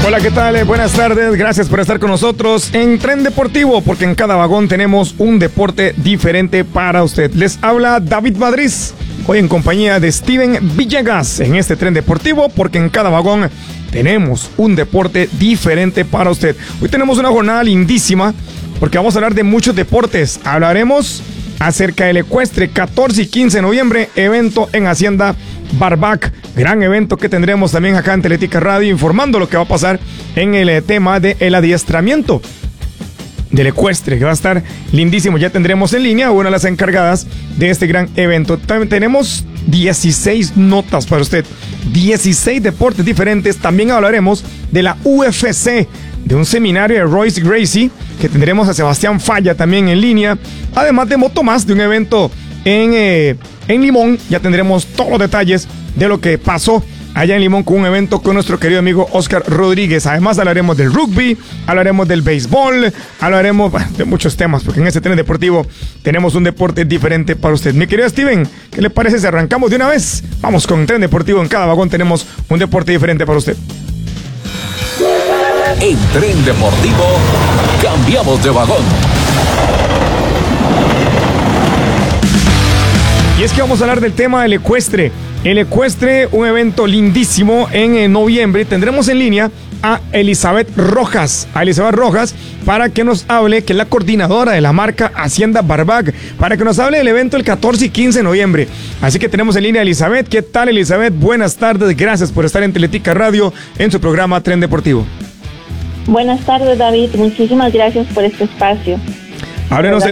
Hola, ¿qué tal? Buenas tardes, gracias por estar con nosotros en Tren Deportivo, porque en cada vagón tenemos un deporte diferente para usted. Les habla David Madrid, hoy en compañía de Steven Villegas en este Tren Deportivo, porque en cada vagón tenemos un deporte diferente para usted. Hoy tenemos una jornada lindísima, porque vamos a hablar de muchos deportes. Hablaremos acerca del ecuestre, 14 y 15 de noviembre, evento en Hacienda Barbac, gran evento que tendremos también acá en Teletica Radio, informando lo que va a pasar en el tema del adiestramiento del ecuestre, que va a estar lindísimo. Ya tendremos en línea una de las encargadas de este gran evento. También tenemos 16 notas para usted, 16 deportes diferentes. También hablaremos de la UFC, de un seminario de Royce Gracie, que tendremos a Sebastián Falla también en línea, además de Motomás, de un evento en Limón. Ya tendremos todos los detalles de lo que pasó allá en Limón con un evento con nuestro querido amigo Oscar Rodríguez. Además hablaremos del rugby, hablaremos del béisbol, hablaremos de muchos temas, porque en este Tren Deportivo tenemos un deporte diferente para usted. Mi querido Steven, ¿qué le parece si arrancamos de una vez? Vamos con Tren Deportivo, en cada vagón tenemos un deporte diferente para usted. En Tren Deportivo, cambiamos de vagón. Y es que vamos a hablar del tema del ecuestre. El ecuestre, un evento lindísimo en noviembre. Tendremos en línea a Elizabeth Rojas. Para que nos hable, que es la coordinadora de la marca Hacienda Barbac, para que nos hable del evento el 14 y 15 de noviembre. Así que tenemos en línea a Elizabeth. ¿Qué tal, Elizabeth? Buenas tardes. Gracias por estar en Teletica Radio en su programa Tren Deportivo. Buenas tardes, David. Muchísimas gracias por este espacio. Háblenos,